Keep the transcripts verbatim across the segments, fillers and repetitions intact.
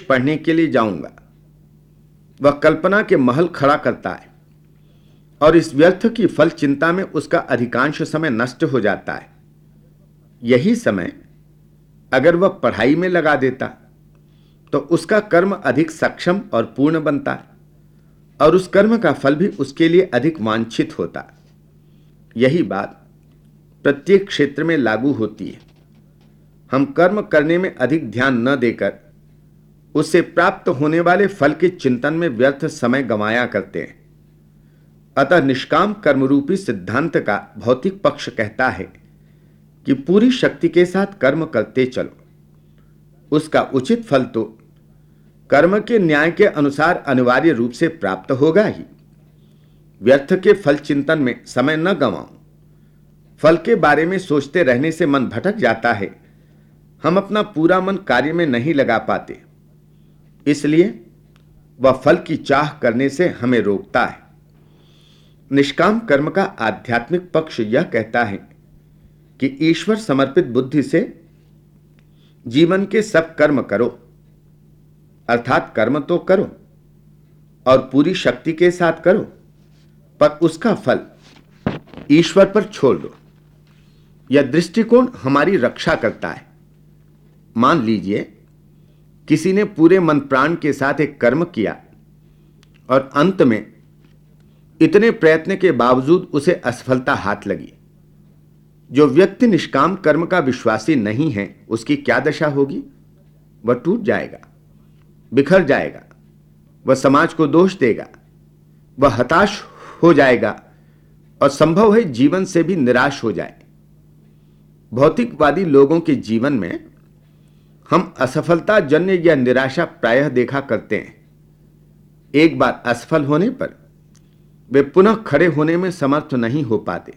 पढ़ने के लिए जाऊंगा। वह कल्पना के महल खड़ा करता है और इस व्यर्थ की फल चिंता में उसका अधिकांश समय नष्ट हो जाता है। यही समय अगर वह पढ़ाई में लगा देता तो उसका कर्म अधिक सक्षम और पूर्ण बनता और उस कर्म का फल भी उसके लिए अधिक वांछित होता। यही बात प्रत्येक क्षेत्र में लागू होती है। हम कर्म करने में अधिक ध्यान न देकर उससे प्राप्त होने वाले फल के चिंतन में व्यर्थ समय गंवाया करते हैं। अतः निष्काम कर्मरूपी सिद्धांत का भौतिक पक्ष कहता है कि पूरी शक्ति के साथ कर्म करते चलो। उसका उचित फल तो कर्म के न्याय के अनुसार अनिवार्य रूप से प्राप्त होगा ही। व्यर्थ के फल चिंतन में समय न गंवाओ। फल के बारे में सोचते रहने से मन भटक जाता है। हम अपना पूरा मन कार्य में नहीं लगा पाते, इसलिए वह फल की चाह करने से हमें रोकता है। निष्काम कर्म का आध्यात्मिक पक्ष यह कहता है कि ईश्वर समर्पित बुद्धि से जीवन के सब कर्म करो, अर्थात कर्म तो करो और पूरी शक्ति के साथ करो, पर उसका फल ईश्वर पर छोड़ दो। यह दृष्टिकोण हमारी रक्षा करता है। मान लीजिए किसी ने पूरे मन प्राण के साथ एक कर्म किया और अंत में इतने प्रयत्न के बावजूद उसे असफलता हाथ लगी। जो व्यक्ति निष्काम कर्म का विश्वासी नहीं है, उसकी क्या दशा होगी? वह टूट जाएगा, बिखर जाएगा, वह समाज को दोष देगा, वह हताश हो जाएगा और संभव है जीवन से भी निराश हो जाए। भौतिकवादी लोगों के जीवन में हम असफलता जन्य या निराशा प्रायः देखा करते हैं। एक बार असफल होने पर वे पुनः खड़े होने में समर्थ नहीं हो पाते।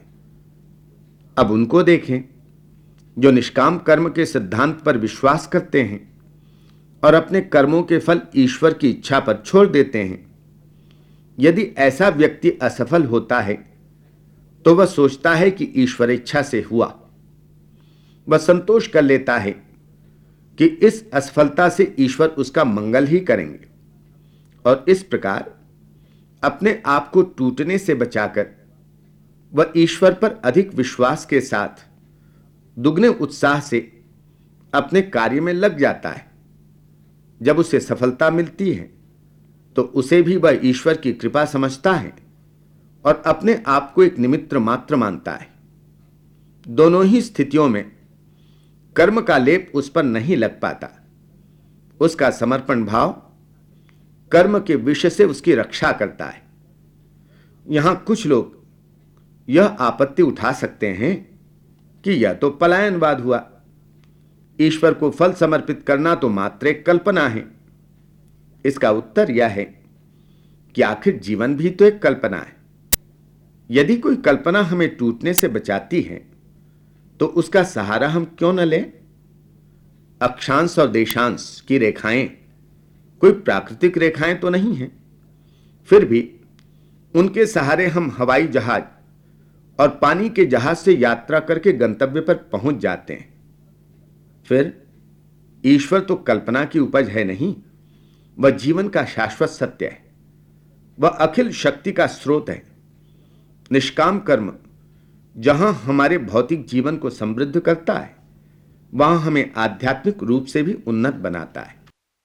अब उनको देखें जो निष्काम कर्म के सिद्धांत पर विश्वास करते हैं और अपने कर्मों के फल ईश्वर की इच्छा पर छोड़ देते हैं। यदि ऐसा व्यक्ति असफल होता है तो वह सोचता है कि ईश्वर इच्छा से हुआ। वह संतोष कर लेता है कि इस असफलता से ईश्वर उसका मंगल ही करेंगे और इस प्रकार अपने आप को टूटने से बचाकर वह ईश्वर पर अधिक विश्वास के साथ दुगने उत्साह से अपने कार्य में लग जाता है। जब उसे सफलता मिलती है तो उसे भी वह ईश्वर की कृपा समझता है और अपने आप को एक निमित्त मात्र मानता है। दोनों ही स्थितियों में कर्म का लेप उस पर नहीं लग पाता। उसका समर्पण भाव कर्म के विषय से उसकी रक्षा करता है। यहां कुछ लोग यह आपत्ति उठा सकते हैं कि यह तो पलायनवाद हुआ। ईश्वर को फल समर्पित करना तो मात्र एक कल्पना है। इसका उत्तर यह है कि आखिर जीवन भी तो एक कल्पना है। यदि कोई कल्पना हमें टूटने से बचाती है तो उसका सहारा हम क्यों न लें? अक्षांश और देशांश की रेखाएं कोई प्राकृतिक रेखाएं तो नहीं हैं। फिर भी उनके सहारे हम हवाई जहाज और पानी के जहाज से यात्रा करके गंतव्य पर पहुंच जाते हैं। फिर ईश्वर तो कल्पना की उपज है नहीं, वह जीवन का शाश्वत सत्य है। वह अखिल शक्ति का स्रोत है। निष्काम कर्म जहां हमारे भौतिक जीवन को समृद्ध करता है, वहां हमें आध्यात्मिक रूप से भी उन्नत बनाता है।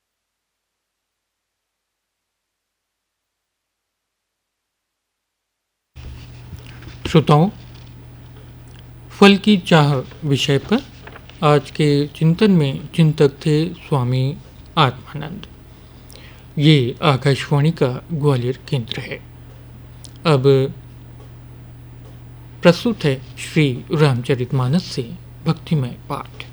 श्रोताओं, फल की चाह विषय पर आज के चिंतन में चिंतक थे स्वामी आत्मानंद। ये आकाशवाणी का ग्वालियर केंद्र है। अब प्रस्तुत है श्री रामचरितमानस से भक्तिमय पाठ।